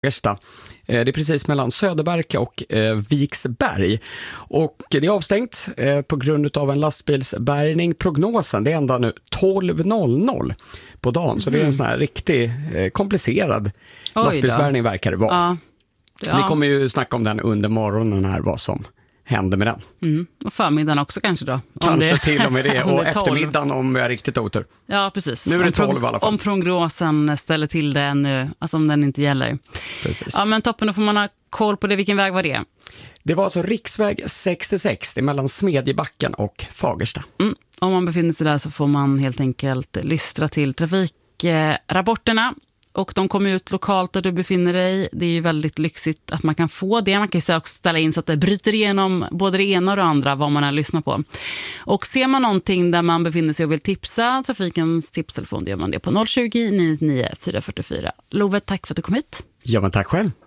Fagersta. Det är precis mellan Söderberga och Viksberg. Och det är avstängt på grund av en lastbilsbärgning. Prognosen det är ända nu 12.00 på dagen. Så det är en sån här riktigt komplicerad lastbilsbärgning verkar det vara. Ja. Vi kommer ju snacka om den under morgonen här, vad som händer med den. Och förmiddagen också kanske då. Kanske till och med det. Och eftermiddagen om jag är riktigt otur. Ja, precis. Nu är det 12 i alla fall. Om prognosen ställer till det nu, alltså om den inte gäller. Precis. Ja, men toppen, då får man ha koll på det. Vilken väg var det? Det var alltså riksväg 66, det är mellan Smedjebacken och Fagersta. Om man befinner sig där så får man helt enkelt lystra till trafikrapporterna. Och de kommer ut lokalt där du befinner dig. Det är ju väldigt lyxigt att man kan få det. Man kan ju också ställa in så att det bryter igenom både det ena och det andra vad man har lyssnat på. Och ser man någonting där man befinner sig och vill tipsa trafikens tipstelefon, gör man det på 020 99 444. Love, tack för att du kom hit. Ja, men tack själv.